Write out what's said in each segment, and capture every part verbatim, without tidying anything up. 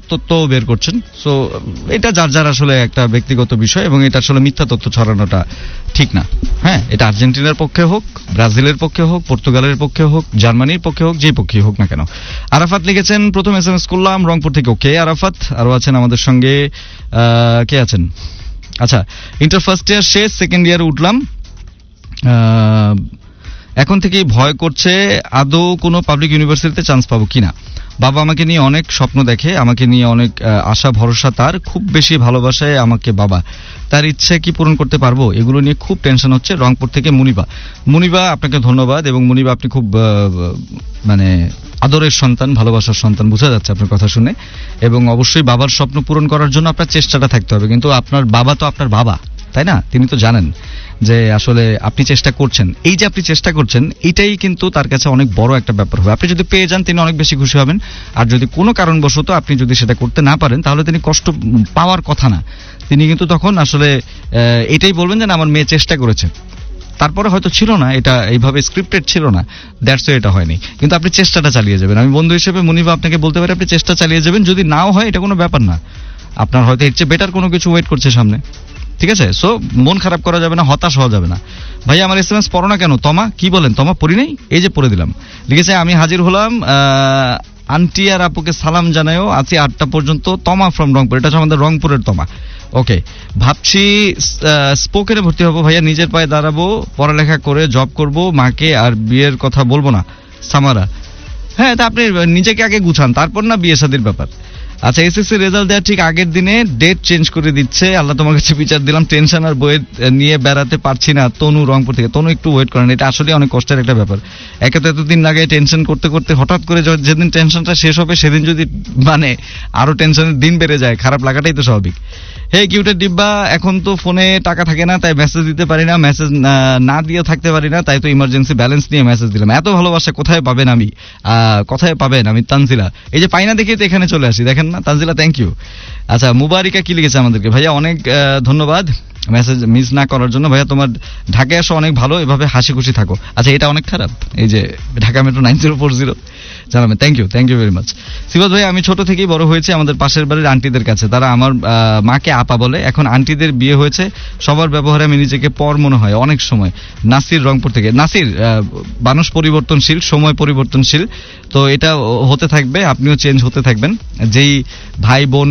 তথ্য বের করছেন। সো এটা যার যার আসলে একটা ব্যক্তিগত বিষয়, এবং এটা আসলে মিথ্যা তথ্য ছড়ানোটা ঠিক না। হ্যাঁ, এটা আর্জেন্টিনার পক্ষে হোক, ব্রাজিলের পক্ষে হোক, পর্তুগালের পক্ষে হোক, জার্মানির পক্ষে হোক, যে পক্ষে হোক না কেন। আরাফাত লিখেছেন, প্রথম এস এম এস করলাম রংপুর থেকে। ওকে আরাফাত, আরো আছেন আমাদের সঙ্গে, কে আছেন? আচ্ছা, ইন্টার ফার্স্ট ইয়ার শেষ, সেকেন্ড ইয়ারে উঠলাম, এখন থেকেই ভয় করছে আদৌ কোনো পাবলিক ইউনিভার্সিটিতে চান্স পাবো কিনা। বাবা আমাকে নিয়ে অনেক স্বপ্ন দেখে, আমাকে নিয়ে অনেক আশা ভরসা, তার খুব বেশি ভালোবাসায় আমাকে বাবা, তার ইচ্ছে কি পূরণ করতে পারবো, এগুলো নিয়ে খুব টেনশন হচ্ছে। রংপুর থেকে মুনিবা। মুনিবা, আপনাকে ধন্যবাদ। এবং মুনিবা, আপনি খুব মানে আদরের সন্তান, ভালোবাসার সন্তান, বোঝা যাচ্ছে আপনার কথা শুনে। এবং অবশ্যই বাবার স্বপ্ন পূরণ করার জন্য আপনার চেষ্টাটা থাকতে হবে। কিন্তু আপনার বাবা তো আপনার বাবা, তাই না? তিনি তো জানেন যে আসলে আপনি চেষ্টা করছেন। এই যে আপনি চেষ্টা করছেন, এইটাই কিন্তু তার কাছে অনেক বড় একটা ব্যাপার হবে। আপনি যদি পেয়ে যান, তিনি অনেক বেশি খুশি হবেন। আর যদি কোনো কারণবশত আপনি যদি সেটা করতে না পারেন, তাহলে তিনি কষ্ট পাওয়ার কথা না, তিনি কিন্তু তখন আসলে এটাই বলবেন যে না, আমার মেয়ে চেষ্টা করেছে, তারপরে হয়তো ছিল না, এটা এইভাবে স্ক্রিপ্টেড ছিল না, দ্যাটস ওয়াই এটা হয়নি। কিন্তু আপনি চেষ্টাটা চালিয়ে যাবেন। আমি বন্ধু হিসেবে মুনিবা আপনাকে বলতে পারি, আপনি চেষ্টা চালিয়ে যাবেন। যদি নাও হয়, এটা কোনো ব্যাপার না, আপনার হয়তো এর চেয়ে বেটার কোনো কিছু ওয়েট করছে সামনে, ঠিক আছে? সো মন খারাপ করা যাবে না, হতাশ হওয়া যাবে না। ভাই আমার এস এম এস পড়ো না কেন? তমা, কি বলেন? তমা পড়ি নাই, এই যে পড়ে দিলাম। লিখেছে, আমি হাজির হলাম, আন্টি আর আপুকে সালাম জানায়ও, আছি আটটা পর্যন্ত। তমা ফ্রম রংপুর, এটা হচ্ছে আমাদের রংপুরের তমা। ওকে, ভাবছি স্পোকেনে ভর্তি হবো ভাইয়া, নিজের পায়ে দাঁড়াবো, পড়ালেখা করে জব করব, মাকে আর বিয়ের কথা বলবো না। সামারা, হ্যাঁ, তা আপনি নিজেকে আগে গুছান, তারপর না বিয়ে শাদীর ব্যাপার। আচ্ছা, এসএসসি রেজাল্ট দেওয়ার ঠিক আগের দিনে ডেট চেঞ্জ করে দিচ্ছে, আল্লাহ তোমার কাছে বিচার দিলাম, টেনশন আর বইয়ের নিয়ে বেড়াতে পারছি না। তনু রংপুর থেকে। তনু, একটু ওয়েট করেন, এটা আসলে অনেক কষ্টের একটা ব্যাপার। একে তো এতদিন আগে টেনশন করতে করতে হঠাৎ করে যেদিন টেনশনটা শেষ হবে, সেদিন যদি মানে আরো টেনশনের দিন বেড়ে যায়, খারাপ লাগাটাই তো স্বাভাবিক। হে কিউটের ডিব্বা, এখন তো ফোনে টাকা থাকে না, তাই মেসেজ দিতে পারি না, মেসেজ না দিয়ে থাকতে পারি না, তাই তো ইমার্জেন্সি ব্যালেন্স নিয়ে মেসেজ দিলাম। এত ভালোবাসা কোথায় পাবেন আমি, কোথায় পাবেন আমি তানজিলা, এই যে পাই না দেখেই তো এখানে চলে আসি, দেখেন না তানজিলা, থ্যাংক ইউ। আচ্ছা, মুবারিকা কি লিখেছে আমাদেরকে, ভাইয়া অনেক ধন্যবাদ মেসেজ মিস না করার জন্য। ভাইয়া তোমার ঢাকায় আসো অনেক ভালো, এভাবে হাসি খুশি থাকো। আচ্ছা, এটা অনেক খারাপ, এই যে Dhaka metro nine zero four zero জানাবেন, thank you, thank you very much. সিবাদ ভাই, আমি ছোট থেকেই বড় হয়েছি আমাদের পাশের বাড়ির আন্টিদের কাছে, তারা আমার মাকে আপা বলে। এখন আন্টিদের বিয়ে হয়েছে, সবার ব্যবহারে আমি নিজেকে পর মনে হয় অনেক সময়। নাসির রংপুর থেকে। নাসির, মানুষ পরিবর্তনশীল, সময় পরিবর্তনশীল, তো এটা হতে থাকবে, আপনিও চেঞ্জ হতে থাকবেন। যেই ভাই বোন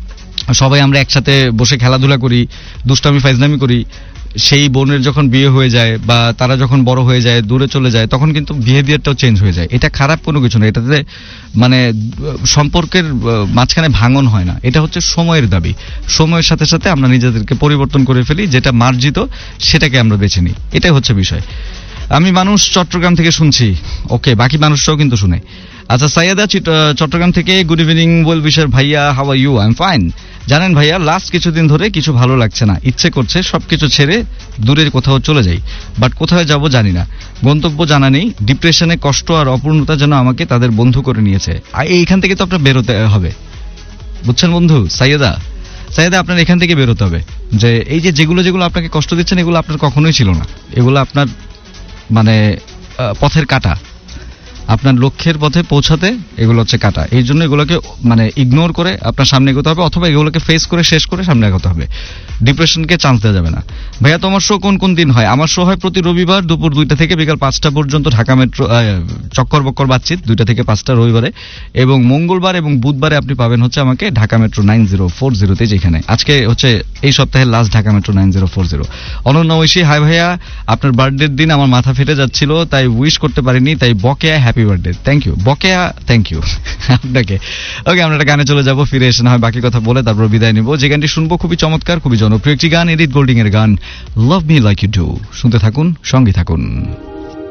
সবাই আমরা একসাথে বসে খেলাধুলা করি, দুষ্টামি ফাইজলামি করি, সেই বোনের যখন বিয়ে হয়ে যায় বা তারা যখন বড় হয়ে যায়, দূরে চলে যায়, তখন কিন্তু বিহেভিয়ারটাও চেঞ্জ হয়ে যায়। এটা খারাপ কোনো কিছু না, এটাতে মানে সম্পর্কের মাঝখানে ভাঙন হয় না, এটা হচ্ছে সময়ের দাবি। সময়ের সাথে সাথে আমরা নিজেদেরকে পরিবর্তন করে ফেলি, যেটা মার্জিত সেটাকে আমরা বেছে নিই, এটাই হচ্ছে বিষয়। আমি মানুষ চট্টগ্রাম থেকে শুনছি। ওকে, বাকি মানুষরাও কিন্তু শুনে। আচ্ছা, সাইয়েদা চট্টগ্রাম থেকে, গুড ইভিনিং ওয়েল উইশার ভাইয়া, how are you? I am fine. জানেন ভাইয়া, লাস্ট কিছুদিন ধরে কিছু ভালো লাগছে না, ইচ্ছে করছে সবকিছু ছেড়ে দূরের কোথাও চলে যাই, বাট কোথায় যাব জানি না, গন্তব্য জানা নেই। ডিপ্রেশনে কষ্ট আর অপূর্ণতা যেন আমাকে তাদের বন্ধু করে নিয়েছে। এইখান থেকে তো আপনার বেরোতে হবে, বুঝছেন বন্ধু? সাইয়েদা সাইয়েদা আপনার এখান থেকে বেরোতে হবে, যে এই যে যেগুলো যেগুলো আপনাকে কষ্ট দিচ্ছেন, এগুলো আপনার কখনোই ছিল না, এগুলো আপনার মানে পথের কাটা, আপনার লক্ষ্যের পথে পৌঁছাতে এগুলো হচ্ছে কাটা। এই জন্য এগুলোকে মানে ইগনোর করে আপনার সামনে এগোতে হবে, অথবা এগুলোকে ফেস করে শেষ করে সামনে এগোতে হবে। ডিপ্রেশনকে চান্স দেওয়া যাবে না। ভাইয়া, তোমার শো কোন কোন দিন হয়? আমার শো হয় প্রতি রবিবার দুপুর দুইটা থেকে বিকাল পাঁচটা পর্যন্ত, ঢাকা মেট্রো চক্কর বক্কর বাতচিত, দুইটা থেকে পাঁচটা রবিবারে, এবং মঙ্গলবার এবং বুধবারে আপনি পাবেন হচ্ছে আমাকে Dhaka metro nine zero four জিরোতে, যেখানে আজকে হচ্ছে এই সপ্তাহের last Dhaka metro nine zero four zero. অনন্য ঐশী, হাই ভাইয়া, আপনার বার্থডের দিন আমার মাথা ফেটে যাচ্ছিল, তাই উইশ করতে পারিনি, তাই বকেয়া হ্যাপি বার্থডে। থ্যাংক ইউ বকেয়া, থ্যাংক ইউ আপনাকে। ওকে, আমরা একটা গানে চলে যাবো, ফিরে এসে না হয় বাকি কথা বলে তারপর বিদায় নিব। যে গানটি শুনবো খুবই চমৎকার, খুবই জনপ্রিয় একটি গান, এডিট গোল্ডিং এর গান, love me like you do. শুনতে থাকুন, সঙ্গে থাকুন।